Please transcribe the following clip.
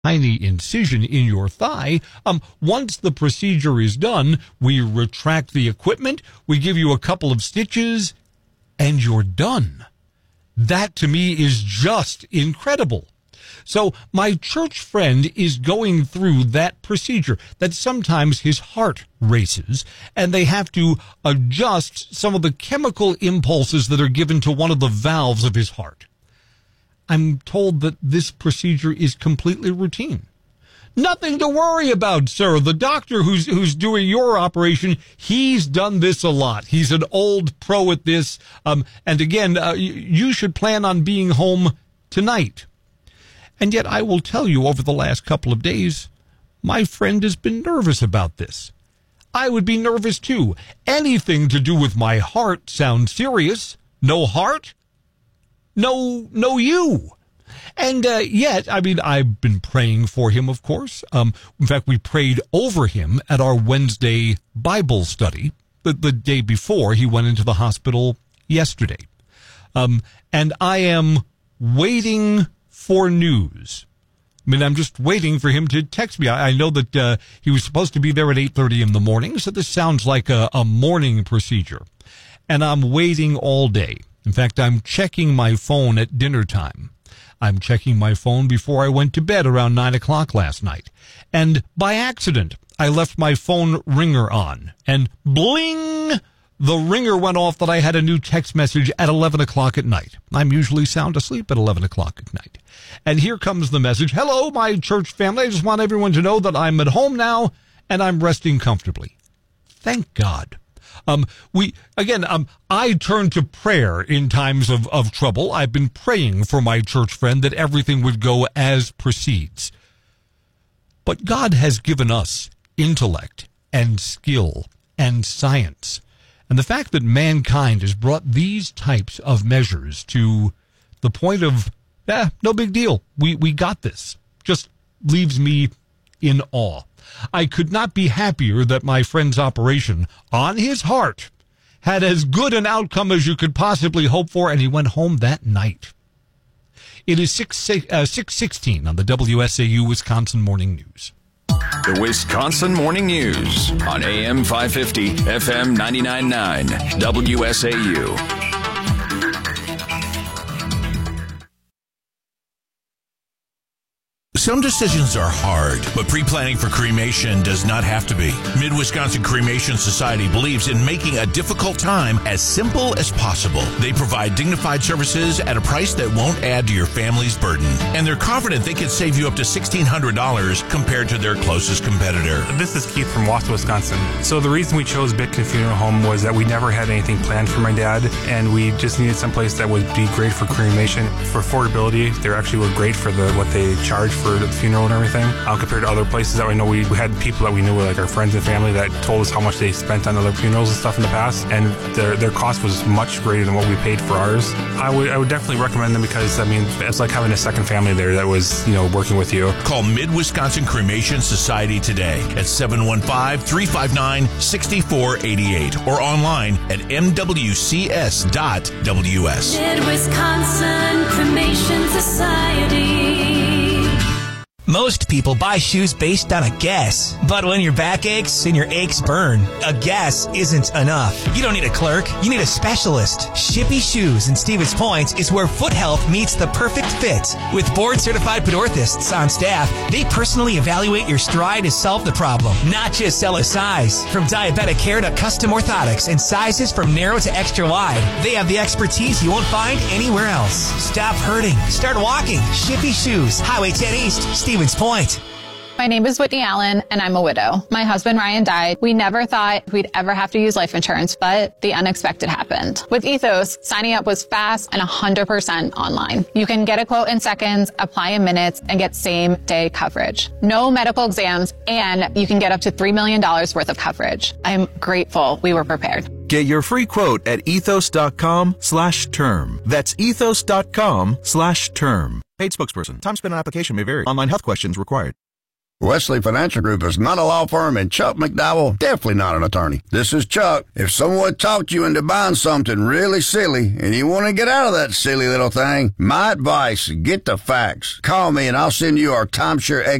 tiny incision in your thigh. Once the procedure is done, we retract the equipment, we give you a couple of stitches, and you're done. That to me is just incredible. So my church friend is going through that procedure that sometimes his heart races and they have to adjust some of the chemical impulses that are given to one of the valves of his heart. I'm told that this procedure is completely routine. Nothing to worry about, sir. The doctor who's doing your operation, he's done this a lot. He's an old pro at this. And again, you should plan on being home tonight. And yet I will tell you, over the last couple of days, my friend has been nervous about this. I would be nervous too. Anything to do with my heart sounds serious. No heart? No you. And yet, I mean, I've been praying for him, of course. In fact, we prayed over him at our Wednesday Bible study the day before he went into the hospital yesterday. And I am waiting for news. I mean, I'm just waiting for him to text me. I know that he was supposed to be there at 8:30 in the morning, so this sounds like a morning procedure. And I'm waiting all day. In fact, I'm checking my phone at dinner time. I'm checking my phone before I went to bed around 9 o'clock last night. And by accident, I left my phone ringer on. And bling! The ringer went off that I had a new text message at 11 o'clock at night. I'm usually sound asleep at 11 o'clock at night. And here comes the message. Hello, my church family. I just want everyone to know that I'm at home now and I'm resting comfortably. Thank God. I turn to prayer in times of trouble. I've been praying for my church friend that everything would go as proceeds. But God has given us intellect and skill and science. And the fact that mankind has brought these types of measures to the point of, no big deal. We got this. Just leaves me in awe. I could not be happier that my friend's operation on his heart had as good an outcome as you could possibly hope for, and he went home that night. It is 6:16 on the WSAU Wisconsin Morning News. The Wisconsin Morning News on AM 550, FM 99.9, WSAU. Some decisions are hard, but pre-planning for cremation does not have to be. Mid-Wisconsin Cremation Society believes in making a difficult time as simple as possible. They provide dignified services at a price that won't add to your family's burden. And they're confident they can save you up to $1,600 compared to their closest competitor. This is Keith from Wausau, Wisconsin. So the reason we chose Bitkin Funeral Home was that we never had anything planned for my dad, and we just needed someplace that would be great for cremation. For affordability, they actually were great for what they charge for the funeral and everything, compared to other places that we know. We had people that we knew, like our friends and family, that told us how much they spent on other funerals and stuff in the past, and their cost was much greater than what we paid for ours. I would definitely recommend them because, I mean, it's like having a second family there that was, working with you. Call Mid-Wisconsin Cremation Society today at 715-359-6488 or online at mwcs.ws. Mid-Wisconsin Cremation Society. Most people buy shoes based on a guess. But when your back aches and your aches burn, a guess isn't enough. You don't need a clerk. You need a specialist. Shippy Shoes in Stevens Point is where foot health meets the perfect fit. With board-certified podorthists on staff, they personally evaluate your stride to solve the problem, not just sell a size. From diabetic care to custom orthotics and sizes from narrow to extra wide, they have the expertise you won't find anywhere else. Stop hurting. Start walking. Shippy Shoes, Highway 10 East, Stevens Point. My name is Whitney Allen, and I'm a widow. My husband, Ryan, died. We never thought we'd ever have to use life insurance, but the unexpected happened. With Ethos, signing up was fast and 100% online. You can get a quote in seconds, apply in minutes, and get same-day coverage. No medical exams, and you can get up to $3 million worth of coverage. I'm grateful we were prepared. Get your free quote at ethos.com/term. That's ethos.com/term. Paid spokesperson. Time spent on application may vary. Online health questions required. Wesley Financial Group is not a law firm, and Chuck McDowell definitely not an attorney. This is Chuck. If someone talked you into buying something really silly and you want to get out of that silly little thing, my advice, get the facts. Call me and I'll send you our timeshare